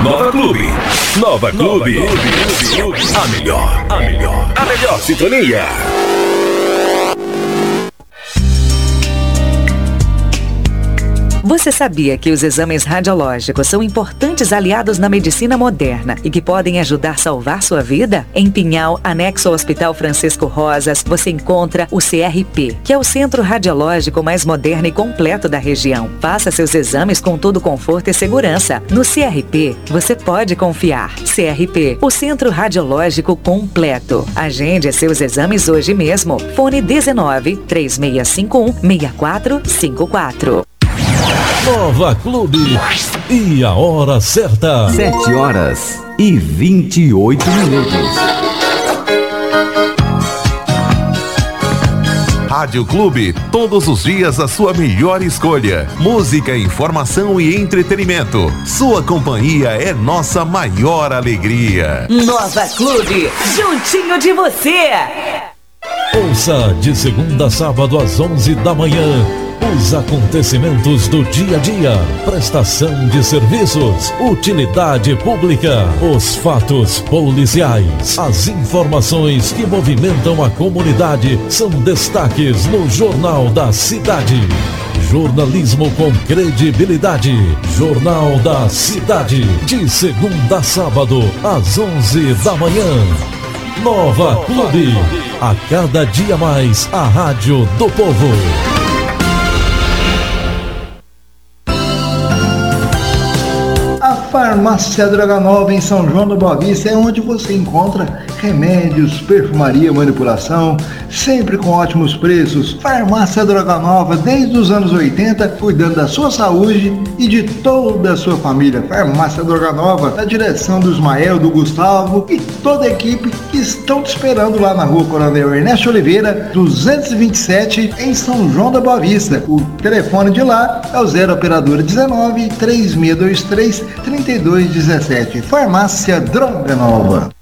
Nova Clube. Nova Clube. A melhor sintonia. Você sabia que os exames radiológicos são importantes aliados na medicina moderna e que podem ajudar a salvar sua vida? Em Pinhal, anexo ao Hospital Francisco Rosas, você encontra o CRP, que é o centro radiológico mais moderno e completo da região. Faça seus exames com todo conforto e segurança. No CRP, você pode confiar. CRP, o centro radiológico completo. Agende seus exames hoje mesmo. Fone 19-3651-6454. Nova Clube. E a hora certa. 7h28. Rádio Clube, todos os dias a sua melhor escolha. Música, informação e entretenimento. Sua companhia é nossa maior alegria. Nova Clube, juntinho de você. Ouça de segunda a sábado às 11 da manhã. Os acontecimentos do dia a dia, prestação de serviços, utilidade pública, os fatos policiais, as informações que movimentam a comunidade são destaques no Jornal da Cidade. Jornalismo com credibilidade. Jornal da Cidade, de segunda a sábado às 11 da manhã. Nova Clube, a cada dia mais a rádio do povo. Farmácia Droga Nova em São João da Boa Vista é onde você encontra remédios, perfumaria, manipulação, sempre com ótimos preços. Farmácia Droga Nova, desde os anos 80, cuidando da sua saúde e de toda a sua família. Farmácia Droga Nova, na direção do Ismael, do Gustavo e toda a equipe que estão te esperando lá na rua Coronel Ernesto Oliveira, 227, em São João da Boa Vista. O telefone de lá é o 0 operadora 19 3623 3217. Farmácia Droga Nova.